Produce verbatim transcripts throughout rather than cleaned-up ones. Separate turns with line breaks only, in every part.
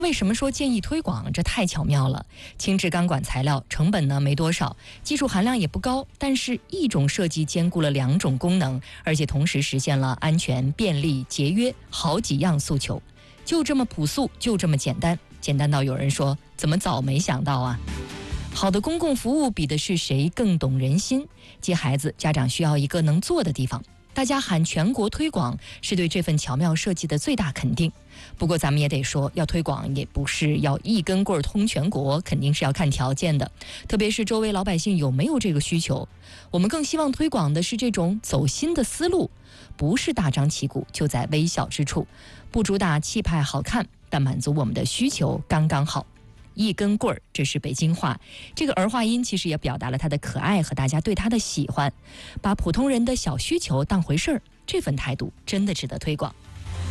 为什么说建议推广？这太巧妙了。轻质钢管材料成本呢没多少，技术含量也不高，但是一种设计兼顾了两种功能，而且同时实现了安全、便利、节约好几样诉求，就这么朴素，就这么简单，简单到有人说怎么早没想到啊！好的公共服务比的是谁更懂人心。接孩子，家长需要一个能做的地方。大家喊全国推广，是对这份巧妙设计的最大肯定。不过咱们也得说，要推广也不是要一根棍通全国，肯定是要看条件的，特别是周围老百姓有没有这个需求。我们更希望推广的是这种走心的思路，不是大张旗鼓，就在微小之处，不主打气派好看，但满足我们的需求刚刚好。一根棍儿，这是北京话，这个儿化音其实也表达了它的可爱和大家对它的喜欢，把普通人的小需求当回事儿，这份态度真的值得推广。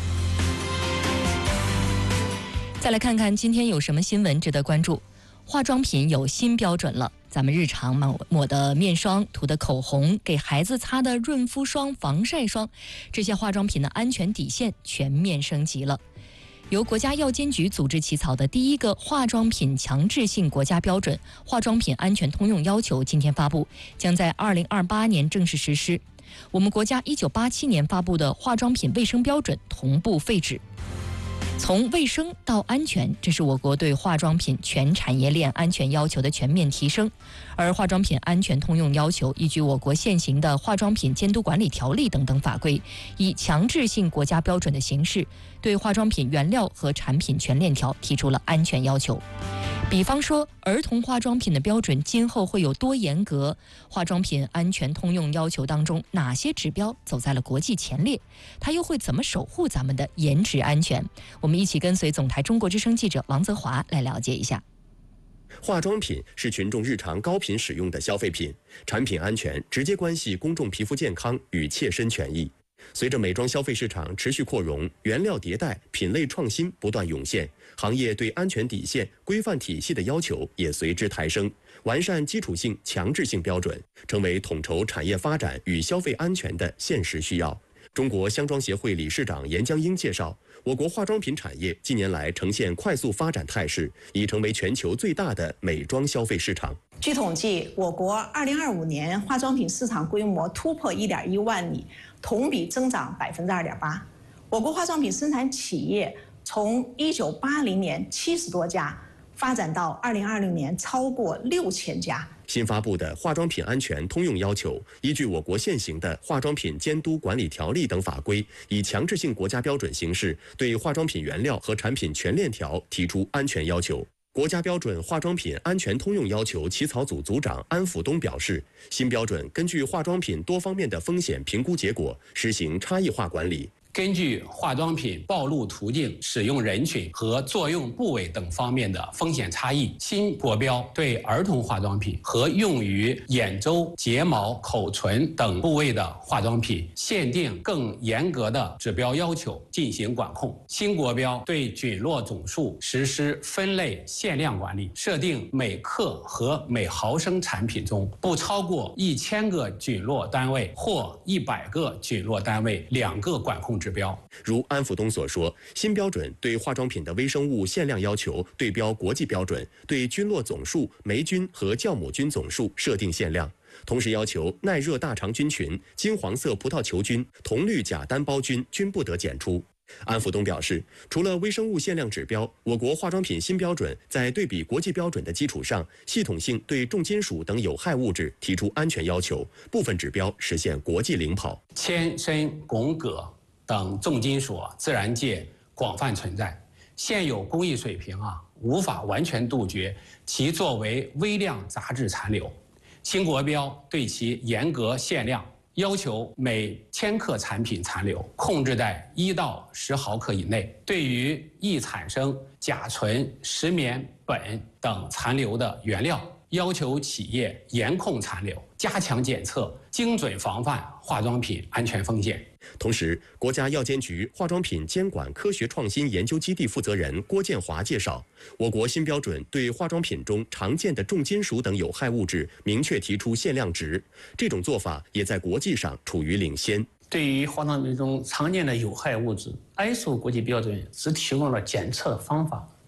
再来看看今天有什么新闻值得关注。化妆品有新标准了，咱们日常抹抹的面霜、涂的口红、给孩子擦的润肤霜、防晒霜，这些化妆品的安全底线全面升级了。由国家药监局组织起草的第一个化妆品强制性国家标准《化妆品安全通用要求》今天发布，将在二零二八年正式实施。我们国家一九八七年发布的化妆品卫生标准同步废止。从卫生到安全，这是我国对化妆品全产业链安全要求的全面提升。而化妆品安全通用要求依据我国现行的化妆品监督管理条例等等法规，以强制性国家标准的形式，对化妆品原料和产品全链条提出了安全要求。比方说，儿童化妆品的标准今后会有多严格？化妆品安全通用要求当中，哪些指标走在了国际前列？它又会怎么守护咱们的颜值安全？我们一起跟随总台中国之声记者王泽华来了解一下。
化妆品是群众日常高频使用的消费品，产品安全直接关系公众皮肤健康与切身权益。随着美妆消费市场持续扩容，原料迭代、品类创新不断涌现，行业对安全底线、规范体系的要求也随之抬升，完善基础性、强制性标准，成为统筹产业发展与消费安全的现实需要。中国香妆协会理事长严江英介绍，我国化妆品产业近年来呈现快速发展态势，已成为全球最大的美妆消费市场。
据统计，我国二零二五年化妆品市场规模突破一点一万亿，同比增长百分之二点八。我国化妆品生产企业从一九八零年七十多家，发展到二零二零年超过六千家。
新发布的化妆品安全通用要求，依据我国现行的化妆品监督管理条例等法规，以强制性国家标准形式，对化妆品原料和产品全链条提出安全要求。国家标准化妆品安全通用要求起草组组长安辅东表示，新标准根据化妆品多方面的风险评估结果，实行差异化管理。
根据化妆品暴露途径、使用人群和作用部位等方面的风险差异，新国标对儿童化妆品和用于眼周、睫毛、口唇等部位的化妆品限定更严格的指标要求进行管控。新国标对菌落总数实施分类限量管理，设定每克和每毫升产品中不超过一千个菌落单位或一百个菌落单位两个管控指标。
如安辅东所说，新标准对化妆品的微生物限量要求对标国际标准，对菌落总数、霉菌和酵母菌总数设定限量，同时要求耐热大肠菌群、金黄色葡萄球菌、铜绿假单胞菌均不得检出。安辅东表示，除了微生物限量指标，我国化妆品新标准在对比国际标准的基础上，系统性对重金属等有害物质提出安全要求，部分指标实现国际领跑。
铅、砷、汞、铬等重金属自然界广泛存在，现有工艺水平啊，无法完全杜绝其作为微量杂质残留。新国标对其严格限量，要求每千克产品残留控制在一到十毫克以内。对于易产生甲醇、石棉、苯等残留的原料，要求企业严控残留，加强检测，精准防范化妆品安全风险。
同时，国家药监局化妆品监管科学创新研究基地负责人郭建华介绍，我国新标准对化妆品中常见的重金属等有害物质明确提出限量值，这种做法也在国际上处于领先。
对于化妆品中常见的有害物质 ，I S O 国际标准只提供了检测的方法，